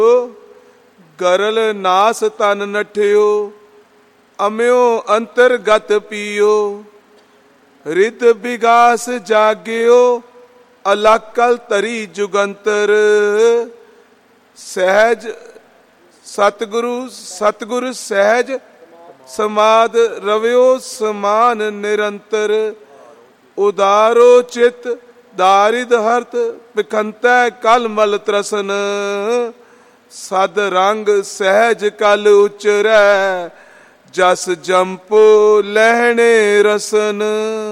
Girl ਨਾਸ ਤਨ ਨਠਿਓ, ਅਮਿਓ ਅੰਤਰਗਤ ਪੀਓ। ਰਿਦ ਵਿਗਾਸ ਜਾਗਿਓ, ਅਲਾਕਲ ਧਰੀ ਜੁਗੰਤਰ। ਸਹਿਜ ਸਤਿਗੁਰ ਸਹਿਜ ਸਮਾਦ ਰਵਿਓ, ਸਮਾਨ ਨਿਰੰਤਰ। ਉਦਾਰੋ ਚਿਤ ਦਾਰਿਦ ਹਰਤ, ਬਿਖੰਤੈ ਕਲ ਮਲ ਤਰਸਨ। ਸਦ ਰੰਗ ਸਹਿਜ ਕਲ ਉਚਰੈ, ਜਸ ਜੰਪੋ ਲਹਿਣੇ ਰਸਨ।